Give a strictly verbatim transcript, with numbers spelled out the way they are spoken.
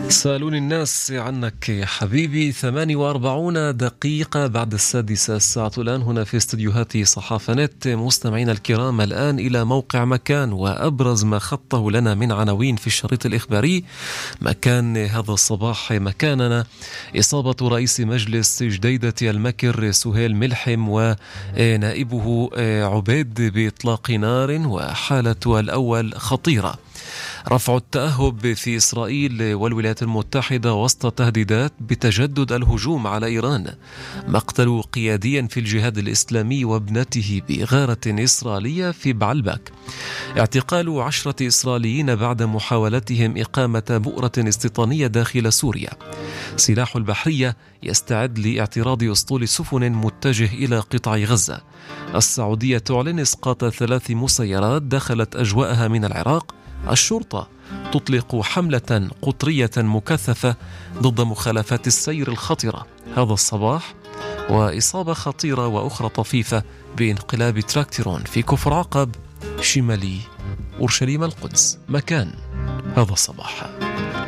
سألوني الناس عنك يا حبيبي. ثمانية وأربعون دقيقة بعد السادسة الساعة الآن هنا في استديوهات صحافة نت. مستمعينا الكرام، الآن إلى موقع مكان وأبرز ما خطه لنا من عناوين في الشريط الإخباري. مكان هذا الصباح مكاننا: إصابة رئيس مجلس جديدة المكر سهيل ملحم ونائبه عبيد بإطلاق نار، وحالة الأول خطيرة. رفع التأهب في إسرائيل والولايات المتحدة وسط تهديدات بتجدد الهجوم على إيران. مقتل قيادي في الجهاد الإسلامي وابنته بغارة إسرائيلية في بعلبك. اعتقال عشرة إسرائيليين بعد محاولتهم إقامة بؤرة استيطانية داخل سوريا. سلاح البحرية يستعد لاعتراض أسطول سفن متجه إلى قطاع غزة. السعودية تعلن إسقاط ثلاث مسيرات دخلت أجواءها من العراق. الشرطة تطلق حملة قطرية مكثفة ضد مخالفات السير الخطرة هذا الصباح. وإصابة خطيرة وأخرى طفيفة بانقلاب تراكترون في كفر عقب شمالي أورشليم القدس. مكان هذا الصباح.